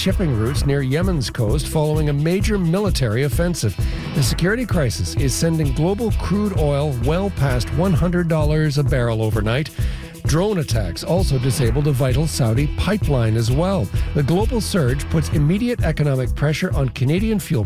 shipping routes near Yemen's coast following a major military offensive. The security crisis is sending global crude oil well past $100 a barrel overnight. Drone attacks also disabled a vital Saudi pipeline as well. The global surge puts immediate economic pressure on Canadian fuel